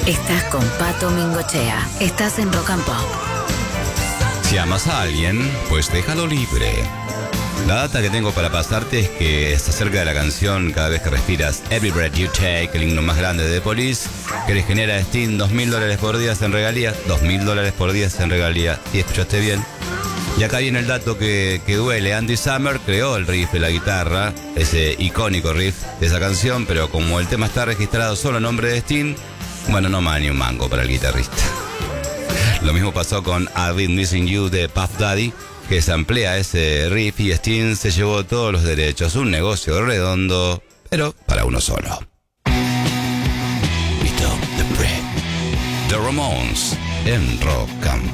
Estás con Pato Mingochea. Estás en Rock and Pop. Si amas a alguien, pues déjalo libre. La data que tengo para pasarte es que está cerca de la canción Cada vez que respiras, Every Breath You Take, el himno más grande de The Police, que le genera a Sting $2.000 por día en regalía. $2.000 por día en regalía. ¿Y escuchaste bien? Y acá viene el dato que duele. Andy Summer creó el riff de la guitarra, ese icónico riff de esa canción, pero como el tema está registrado solo a nombre de Sting, bueno, no más ni un mango para el guitarrista. Lo mismo pasó con I've Been Missing You de Puff Daddy, que samplea ese riff y Sting se llevó todos los derechos. Un negocio redondo, pero para uno solo. Visto The Ramones en Rock and